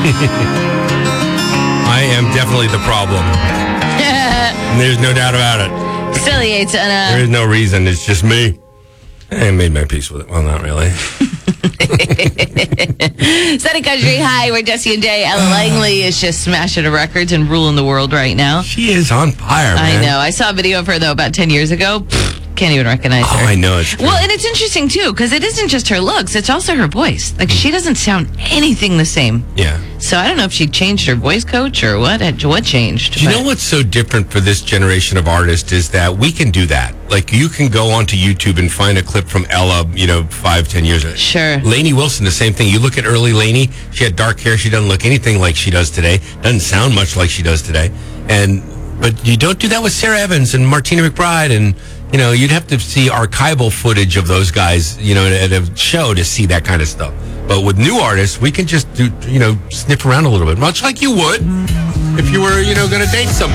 I am definitely the problem. There's no doubt about it. Silly Yates. There is no reason. It's just me. I made my peace with it. Well, not really. Sunny Country High, where Jesse and Jay. Ella Langley is just smashing the records and ruling the world right now. She is on fire, man. I know. I saw a video of her, though, about 10 years ago. Can't even recognize her. Oh, I know. It's true. Well, and it's interesting, too, because it isn't just her looks. It's also her voice. Like, she doesn't sound anything the same. Yeah. So I don't know if she changed her voice coach or what changed. You know what's so different for this generation of artists is that we can do that. Like, you can go onto YouTube and find a clip from Ella, 5-10 years ago. Sure. Lainey Wilson, the same thing. You look at early Lainey, she had dark hair. She doesn't look anything like she does today. Doesn't sound much like she does today. But you don't do that with Sarah Evans and Martina McBride. And, you'd have to see archival footage of those guys, at a show to see that kind of stuff. But with new artists, we can just do, sniff around a little bit, much like you would if you were, going to date somebody.